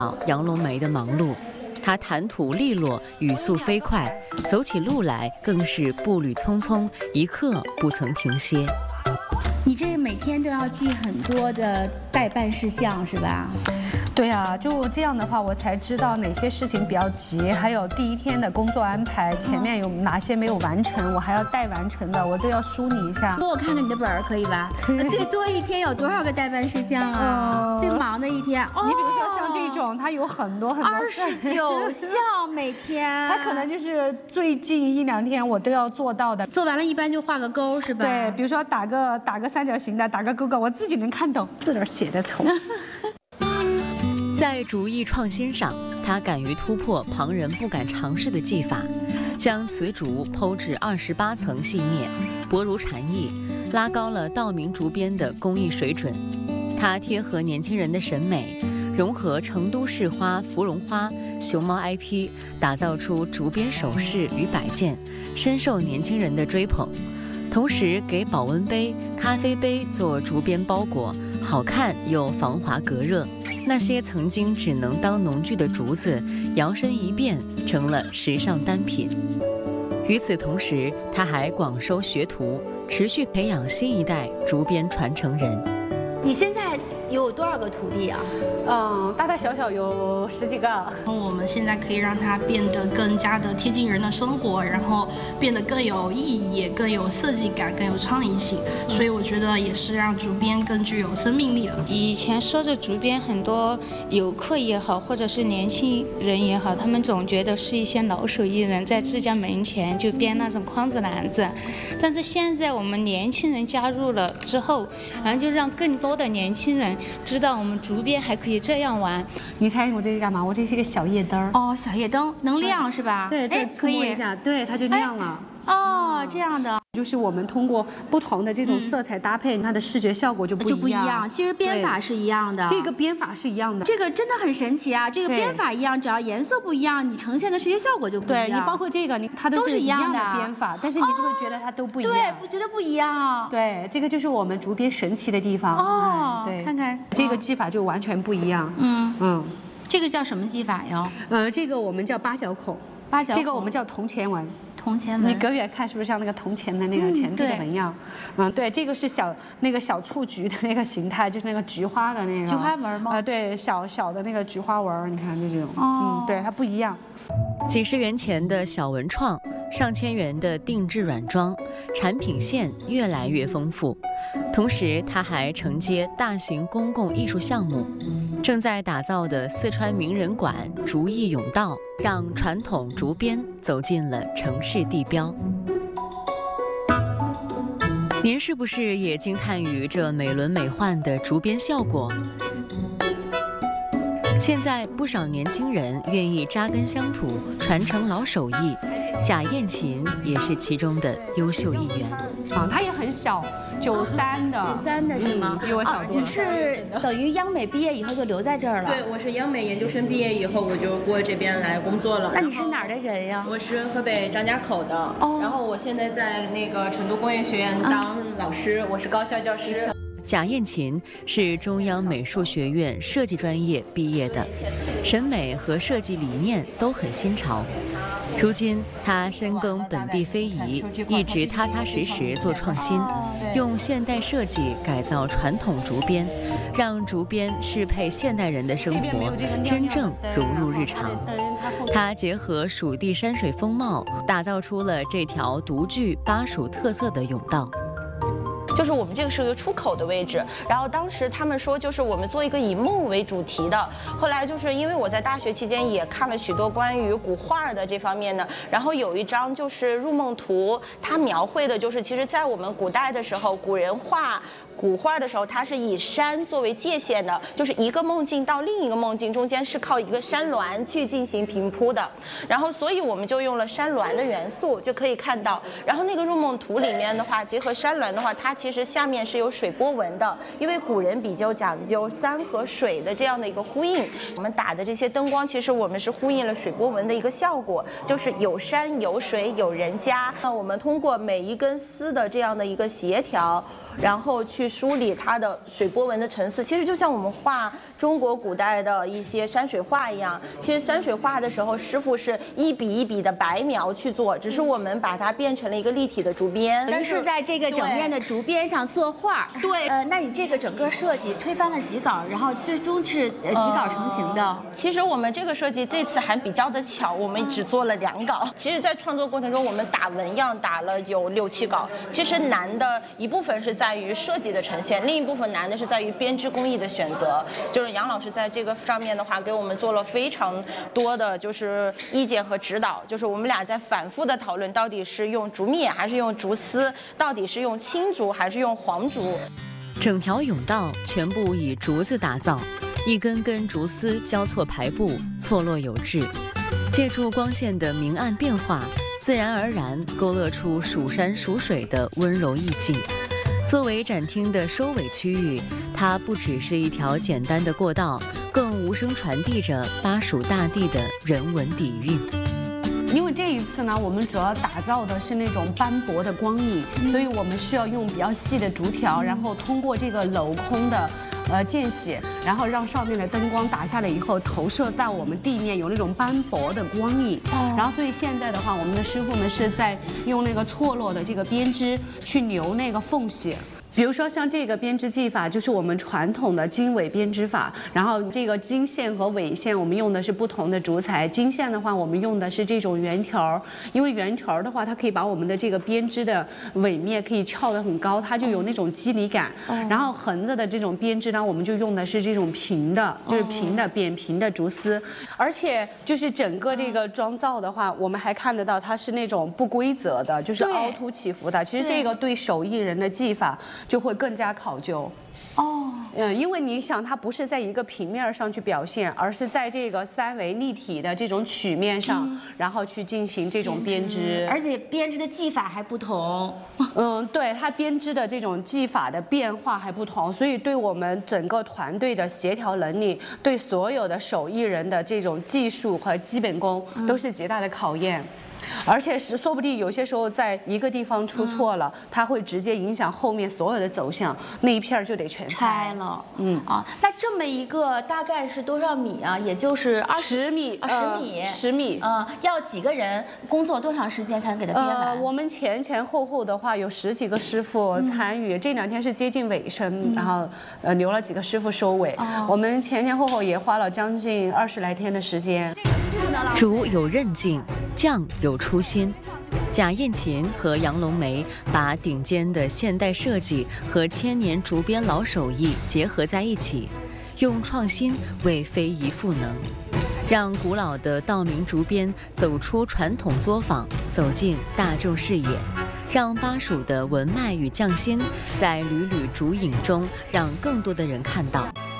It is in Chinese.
杨龙梅的忙碌。他谈吐利落，语速飞快，走起路来更是步履匆匆，一刻不曾停歇。 你这每天都要记很多的待办事项是吧？ 对啊，就这样的话，我才知道哪些事情比较急，还有第一天的工作安排，前面有哪些没有完成，我还要待完成的，我都要梳理一下。 给我看看你的本儿可以吧？最多一天有多少个待办事项啊？最忙的一天， 你比如说像这种，它有很多 29项每天， 它可能就是最近1、2天我都要做到的。 做完了，一般就画个勾是吧？ 对，比如说打个三角形的，打个勾勾，我自己能看懂，字儿写的丑。 在竹艺创新上，他敢于突破旁人不敢尝试的技法，将瓷竹剖至28层细面，薄如蝉翼，拉高了道明竹编的工艺水准。他贴合年轻人的审美，融合成都市花、芙蓉花、熊猫 IP， 打造出竹编首饰与摆件，深受年轻人的追捧。同时给保温杯、咖啡杯做竹编包裹，好看又防滑隔热。那些曾经只能当农具的竹子，摇身一变成了时尚单品。与此同时，他还广收学徒，持续培养新一代竹编传承人。 你现在有多少个徒弟啊？ 大大小小有10几个。 我们现在可以让它变得更加的贴近人的生活，然后变得更有意义，更有设计感，更有创意性。所以我觉得也是让竹编更具有生命力了。 以前说着竹编，很多游客也好，或者是年轻人也好，他们总觉得是一些老手艺人在自家门前就编那种筐子篮子。但是现在我们年轻人加入了之后，然后就让更多的年轻人知道我们竹编还可以这样玩。 你猜我这是干嘛？我这是一个小夜灯。 哦，小夜灯能亮是吧？ 对，可以一下，对，它就亮了。 哦，这样的。 就是我们通过不同的这种色彩搭配，它的视觉效果就不一样。 其实编法是一样的。 这个编法是一样的。 这个真的很神奇啊！这个编法一样，只要颜色不一样，你呈现的视觉效果就不一样。 对，你包括这个，它都是一样的编法，但是你是不是觉得它都不一样？ 对，不觉得不一样。 对，这个就是我们竹编神奇的地方。 哦， 对， 看看这个技法就完全不一样。 这个叫什么技法呀？ 这个我们叫八角孔。这个我们叫铜钱纹。 铜钱纹， 你隔远看是不是像那个铜钱的那个钱币的纹样？对，这个是小雏菊的那个形态，就是那个菊花的那个。 菊花纹吗？ 对，小的那个菊花纹，你看就这种。对，它不一样。 几十元钱的小文创，上千元的定制软装，产品线越来越丰富。同时，他还承接大型公共艺术项目，正在打造的四川名人馆竹艺甬道，让传统竹编走进了城市地标。您是不是也惊叹于这美轮美奂的竹编效果？现在不少年轻人愿意扎根乡土，传承老手艺，贾燕琴也是其中的优秀一员。 她也很小，93的。 93的是吗？ 比我小多了。 你是等于央美毕业以后就留在这儿了？ 对，我是央美研究生毕业以后，我就过这边来工作了。 那你是哪儿的人呀？ 我是河北张家口的。然后我现在在那个成都工业学院当老师，我是高校教师。 贾燕琴是中央美术学院设计专业毕业的，审美和设计理念都很新潮。如今，她深耕本地非遗，一直踏踏实实做创新，用现代设计改造传统竹编，让竹编适配现代人的生活，真正融入日常。她结合蜀地山水风貌，打造出了这条独具巴蜀特色的甬道。 就是我们这个是一个出口的位置，然后当时他们说就是我们做一个以梦为主题的，后来就是因为我在大学期间也看了许多关于古画的这方面的，然后有一张就是入梦图，它描绘的就是其实在我们古代的时候，古人画古画的时候，它是以山作为界限的，就是一个梦境到另一个梦境中间是靠一个山峦去进行平铺的，然后所以我们就用了山峦的元素就可以看到，然后那个入梦图里面的话，结合山峦的话，它其实下面是有水波纹的，因为古人比较讲究山和水的这样的一个呼应。我们打的这些灯光，其实我们是呼应了水波纹的一个效果，就是有山有水有人家。那我们通过每一根丝的这样的一个协调，然后去梳理它的水波纹的层次，其实就像我们画中国古代的一些山水画一样。其实山水画的时候，师傅是一笔一笔的白描去做，只是我们把它变成了一个立体的竹编。 但是在这个整面的竹编上作画。 对， 那你这个整个设计推翻了几稿，然后最终是几稿成型的？ 其实我们这个设计这次还比较的巧，我们只做了2稿。其实，在创作过程中，我们打纹样打了有6、7稿。其实难的一部分是在于设计的呈现，另一部分难的是在于编织工艺的选择。就是杨老师在这个上面的话，给我们做了非常多的就是意见和指导。就是我们俩在反复的讨论，到底是用竹篾还是用竹丝，到底是用青竹还是用黄竹。 整条甬道全部以竹子打造，一根根竹丝交错排布，错落有致。借助光线的明暗变化，自然而然勾勒出蜀山蜀水的温柔意境。作为展厅的收尾区域，它不只是一条简单的过道，更无声传递着巴蜀大地的人文底蕴。 因为这一次呢，我们主要打造的是那种斑驳的光影，所以我们需要用比较细的竹条，然后通过这个镂空的间隙，然后让上面的灯光打下来以后投射到我们地面，有那种斑驳的光影。然后所以现在的话，我们的师傅们是在用那个错落的这个编织去留那个缝隙。比如说像这个编织技法，就是我们传统的经纬编织法。然后这个经线和纬线，我们用的是不同的竹材。经线的话，我们用的是这种圆条，因为圆条的话，它可以把我们的这个编织的纬面可以翘得很高，它就有那种肌理感。然后横着的这种编织呢，我们就用的是这种平的，就是平的扁平的竹丝。而且就是整个这个妆造的话，我们还看得到它是那种不规则的，就是凹凸起伏的。其实这个对手艺人的技法就会更加考究。因为你想，它不是在一个平面上去表现，而是在这个3维立体的这种曲面上，然后去进行这种编织， 而且编织的技法还不同。 对，它编织的这种技法的变化还不同，所以对我们整个团队的协调能力，对所有的手艺人的这种技术和基本功，都是极大的考验。而且是说不定有些时候在一个地方出错了，它会直接影响后面所有的走向，那一片就得全拆了。那这么一个大概是多少米啊？也就是 10米，10米。 要几个人工作多长时间才能给它编完？ 我们前后的话有10几个师傅参与，这2天是接近尾声，然后留了几个师傅收尾。我们前后也花了将近20来天的时间。 竹有韧劲，匠有初心。贾燕琴和杨龙梅把顶尖的现代设计和千年竹编老手艺结合在一起，用创新为非遗赋能，让古老的道明竹编走出传统作坊，走进大众视野，让巴蜀的文脉与匠心在缕缕竹影中让更多的人看到。